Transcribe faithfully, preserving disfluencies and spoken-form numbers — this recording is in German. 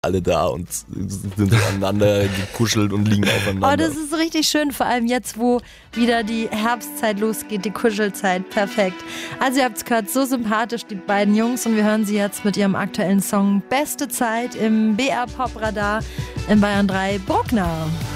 alle da und sind so aneinander gekuschelt und liegen aufeinander. Oh, das ist richtig schön, vor allem jetzt, wo wieder die Herbstzeit losgeht, die Kuschelzeit. Perfekt. Also ihr habt es gehört, so sympathisch, die beiden Jungs. Und wir hören sie jetzt mit ihrem aktuellen Song Beste Zeit im B R Pop Radar in Bayern drei. Bruckner.